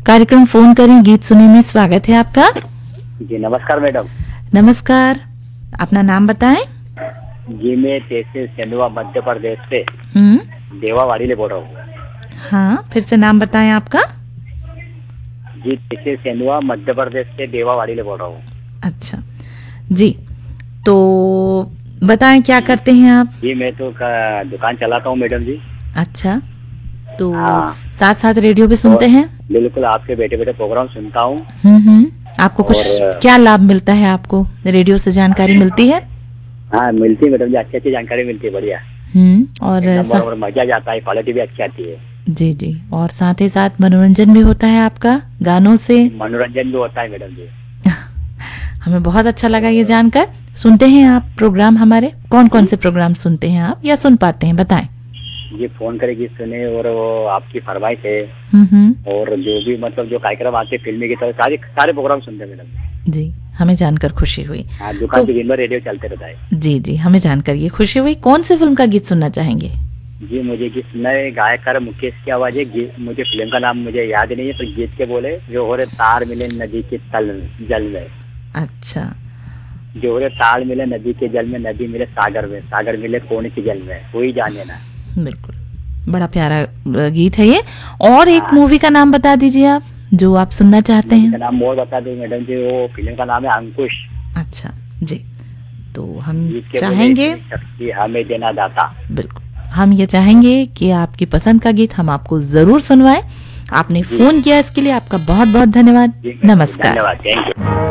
कार्यक्रम फोन करें गीत सुने में स्वागत है आपका। जी नमस्कार मैडम। नमस्कार, अपना नाम बताएं। जी मैं तहसील सेंधवा मध्य प्रदेश से देवावाड़ी ले बोल रहा हूँ। हाँ, फिर से नाम बताएं आपका। जी तहसील सेंधवा मध्य प्रदेश से देवावाड़ी ले बोल रहा हूँ। अच्छा जी, तो बताएं क्या करते हैं आप। जी मैं तो दुकान चलाता हूँ मैडम जी। अच्छा, तो हाँ। साथ साथ रेडियो भी सुनते हैं। बिल्कुल, आपके बैठे बैठे प्रोग्राम सुनता हूँ। आपको कुछ और क्या लाभ मिलता है, आपको रेडियो से जानकारी मिलती है? हाँ मिलती है मैडम जी, अच्छी अच्छी जानकारी मिलती है, बढ़िया। और मजा जाता है, क्वालिटी भी अच्छी आती है। जी जी, और साथ ही साथ मनोरंजन भी होता है आपका गानों से। मनोरंजन भी होता है मैडम जी। हमें बहुत अच्छा लगा ये जानकर। सुनते हैं आप प्रोग्राम हमारे? कौन कौन से प्रोग्राम सुनते हैं आप या सुन पाते हैं, बताएं। ये फोन करेगी सुने, और वो आपकी फरमाइश है, और जो भी मतलब जो कार्यक्रम आते फिल्मी की तरह सारे प्रोग्राम सुनते हैं मैडम जी। हमें जानकर खुशी हुई। दुकान के दिन भर रेडियो चलते रहता है। जी जी, हमें जानकर ये खुशी हुई। कौन सी फिल्म का गीत सुनना चाहेंगे? जी मुझे गीत सुनना है, गायकार मुकेश की आवाज है। मुझे फिल्म का नाम मुझे याद नहीं है, पर गीत के बोले जो हो रहे तार मिले नदी के जल में। अच्छा, जो हो रहे तार मिले नदी के जल में, नदी मिले सागर में, सागर मिले कौन के जल में, कोई जाने ना। बिल्कुल, बड़ा प्यारा गीत है ये। और एक मूवी का नाम बता दीजिए आप जो आप सुनना चाहते हैं। नाम और बता दो मैडम जी, वो फिल्म का नाम है अंकुश। अच्छा जी, तो हम चाहेंगे हमें देना दाता। बिल्कुल, हम ये चाहेंगे कि आपकी पसंद का गीत हम आपको जरूर सुनवाएं। आपने फोन किया इसके लिए आपका बहुत बहुत धन्यवाद। नमस्कार। धन्यवाद, थैंक यू।